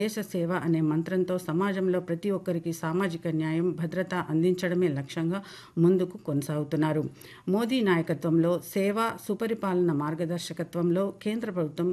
దేశ సేవ అనే మంత్రంతో సమాజంలో ప్రతి ఒక్కరికి సామాజిక న్యాయం, భద్రత అందించడమే లక్ష్యంగా ముందుకు కొనసాగుతున్నారు. మోదీ నాయకత్వంలో సేవ, సుపరిపాలన మార్గదర్శకత్వంలో కేంద్ర ప్రభుత్వం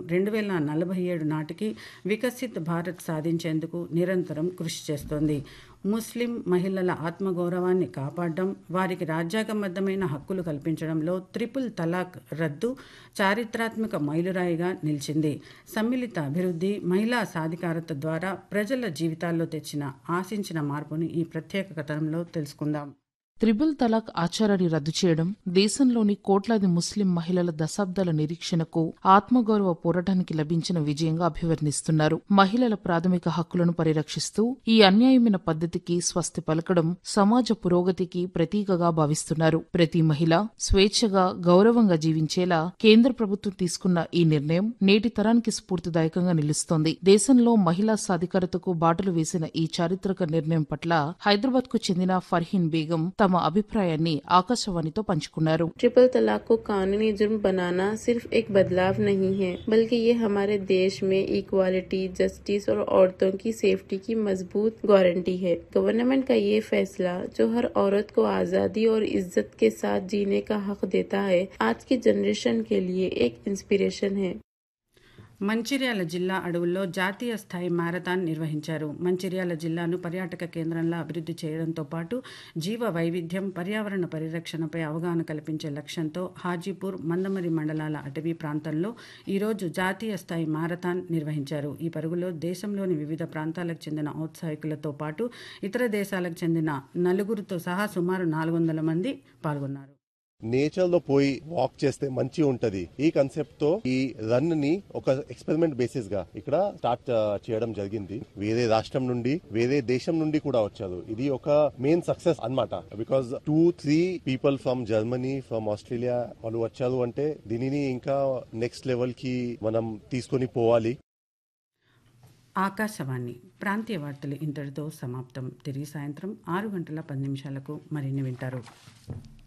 2047 నాటికి వికసిత్ భారత్ సాధించేందుకు నిరంతరం కృషి చేస్తోంది. ముస్లిం మహిళల ఆత్మగౌరవాన్ని కాపాడడం, వారికి రాజ్యాంగబద్ధమైన హక్కులు కల్పించడంలో ట్రిపుల్ తలాక్ రద్దు చారిత్రాత్మక మైలురాయిగా నిలిచింది. సమ్మిళిత అభివృద్ధి, మహిళా సాధికారత ద్వారా ప్రజల జీవితాల్లో తెచ్చిన ఆశించిన మార్పుని ఈ ప్రత్యేక కథనంలో తెలుసుకుందాం. త్రిబుల్ తలాక్ ఆచారాన్ని రద్దు చేయడం దేశంలోని కోట్లాది ముస్లిం మహిళల దశాబ్దాల నిరీక్షణకు, ఆత్మగౌరవ పోరాటానికి లభించిన విజయంగా అభివర్ణిస్తున్నారు. మహిళల ప్రాథమిక హక్కులను పరిరక్షిస్తూ ఈ అన్యాయమైన పద్ధతికి స్వస్తి పలకడం సమాజ పురోగతికి ప్రతీకగా భావిస్తున్నారు. ప్రతి మహిళ స్వేచ్ఛగా, గౌరవంగా జీవించేలా కేంద్ర ప్రభుత్వం తీసుకున్న ఈ నిర్ణయం నేటి తరానికి స్ఫూర్తిదాయకంగా నిలుస్తోంది. దేశంలో మహిళా సాధికారతకు బాటలు వేసిన ఈ చారిత్రక నిర్ణయం పట్ల హైదరాబాద్ కు చెందిన ఫర్హీన్ బేగం తమ అభిప్రాయాన్ని ఆకాశవాణితో పంచుకున్నారు. ट्रिपल तलाक को कानूनी जुर्म बनाना सिर्फ एक बदलाव नहीं है, बल्कि ये हमारे देश में इक्वालिटी, जस्टिस और औरतों की सेफ्टी की मजबूत गारंटी है। गवर्नमेंट का ये फैसला, जो हर औरत को आजादी और इज्जत के साथ जीने का हक देता है, आज की जनरेशन के लिए एक इंस्पिरेशन है। మంచిర్యాల జిల్లా అడవుల్లో జాతీయ స్థాయి మ్యారథాన్ నిర్వహించారు. మంచిర్యాల జిల్లాను పర్యాటక కేంద్రంలా అభివృద్ధి చేయడంతో పాటు జీవ వైవిధ్యం, పర్యావరణ పరిరక్షణపై అవగాహన కల్పించే లక్ష్యంతో హాజీపూర్, మందమరి మండలాల అటవీ ప్రాంతంలో ఈరోజు జాతీయ స్థాయి మ్యారథాన్ నిర్వహించారు. ఈ పరుగులో దేశంలోని వివిధ ప్రాంతాలకు చెందిన ఔత్సాహికులతో పాటు ఇతర దేశాలకు చెందిన నలుగురితో సహా సుమారు 400 మంది పాల్గొన్నారు. నేచర్ లో పోయి వాక్ చేస్తే మంచి ఉంటది. ఈ కాన్సెప్ట్ తో ఈ రన్ ని ఒక ఎక్స్పెరిమెంట్ బేసిస్ గా ఇక్కడ స్టార్ట్ చేయడం జరిగింది. వేరే రాష్ట్రం నుండి, వేరే దేశం నుండి కూడా వచ్చారు. ఇది ఒక మెయిన్ సక్సెస్ అన్నమాట. Because 2-3 people from Germany, from Australia వాళ్ళు వచ్చారు అంటే దీనిని ఇంకా నెక్స్ట్ లెవెల్ కి మనం తీసుకొని పోవాలి. ఆకాశవాణి ప్రాంతీయ వార్తలు ఇంతటితో సమాప్తం. తిరిగి సాయంత్రం 6 గంటల 10 నిమిషాలకు మరిన్ని వింటారు.